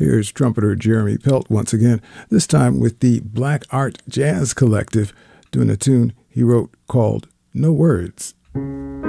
Here's trumpeter Jeremy Pelt once again, this time with the Black Art Jazz Collective, doing a tune he wrote called No Words.